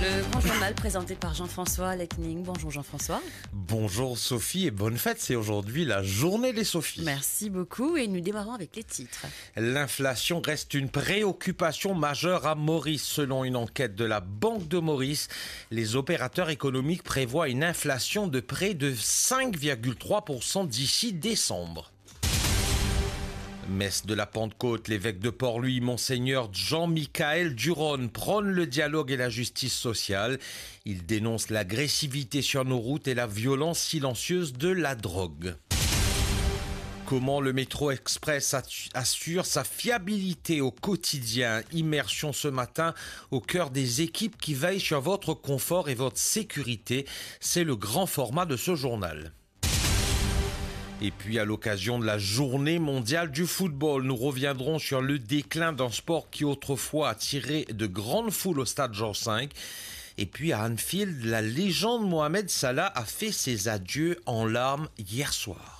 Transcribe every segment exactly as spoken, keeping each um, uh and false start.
Le grand journal présenté par Jean-François Lecning. Bonjour Jean-François. Bonjour Sophie et bonne fête, c'est aujourd'hui la journée des Sophies. Merci beaucoup et nous démarrons avec les titres. L'inflation reste une préoccupation majeure à Maurice. Selon une enquête de la Banque de Maurice, les opérateurs économiques prévoient une inflation de près de cinq virgule trois pour cent d'ici décembre. Messe de la Pentecôte, l'évêque de Port-Louis, Monseigneur Jean-Michael Duron, prône le dialogue et la justice sociale. Il dénonce l'agressivité sur nos routes et la violence silencieuse de la drogue. Comment le métro express assure sa fiabilité au quotidien? Immersion ce matin au cœur des équipes qui veillent sur votre confort et votre sécurité. C'est le grand format de ce journal. Et puis à l'occasion de la journée mondiale du football, nous reviendrons sur le déclin d'un sport qui autrefois attirait de grandes foules au stade Georges cinq. Et puis à Anfield, la légende Mohamed Salah a fait ses adieux en larmes hier soir.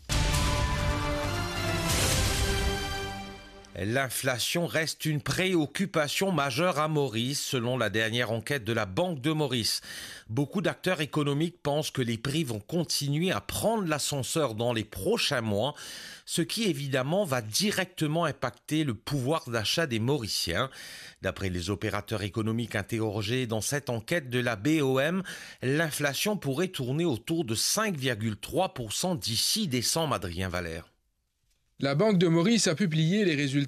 L'inflation reste une préoccupation majeure à Maurice, selon la dernière enquête de la Banque de Maurice. Beaucoup d'acteurs économiques pensent que les prix vont continuer à prendre l'ascenseur dans les prochains mois, ce qui évidemment va directement impacter le pouvoir d'achat des Mauriciens. D'après les opérateurs économiques interrogés dans cette enquête de la B O M, l'inflation pourrait tourner autour de cinq virgule trois pour cent d'ici décembre, Adrien Valère. La Banque de Maurice a publié les résultats